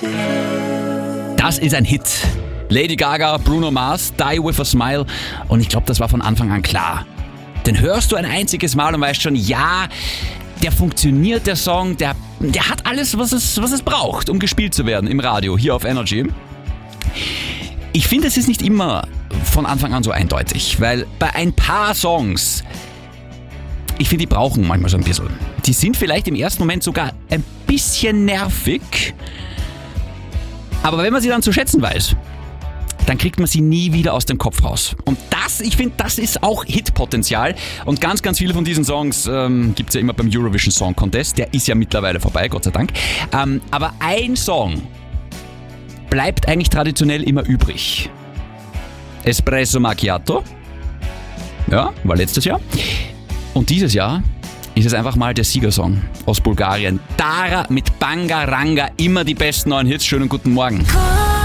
Das ist ein Hit. Lady Gaga, Bruno Mars, Die With a Smile. Und ich glaube, das war von Anfang an klar. Den hörst du ein einziges Mal und weißt schon, ja, der funktioniert, der Song, der hat alles, was es braucht, um gespielt zu werden im Radio, hier auf Energy. Ich finde, es ist nicht immer von Anfang an so eindeutig, weil bei ein paar Songs, ich finde, die brauchen manchmal so ein bisschen. Die sind vielleicht im ersten Moment sogar ein bisschen nervig, aber wenn man sie dann zu schätzen weiß, dann kriegt man sie nie wieder aus dem Kopf raus. Und ich finde, das ist auch Hitpotenzial. Und ganz, ganz viele von diesen Songs gibt es ja immer beim Eurovision Song Contest. Der ist ja mittlerweile vorbei, Gott sei Dank. Aber ein Song bleibt eigentlich traditionell immer übrig. Espresso Macchiato. Ja, war letztes Jahr. Und dieses Jahr ist es einfach mal der Siegersong aus Bulgarien. Dara mit Bangaranga, immer die besten neuen Hits. Schönen guten Morgen.